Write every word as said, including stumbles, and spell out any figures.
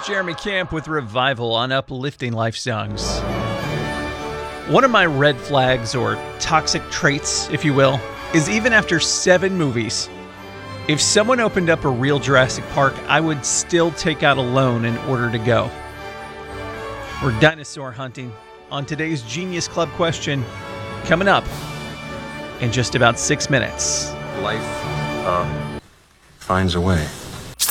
Jeremy Camp with Revival on Uplifting Life Songs. One of my red flags, or toxic traits, if you will, is even after seven movies, if someone opened up a real Jurassic Park, I would still take out a loan in order to go. We're dinosaur hunting on today's Genius Club question, coming up in just about six minutes. Life uh, finds a way.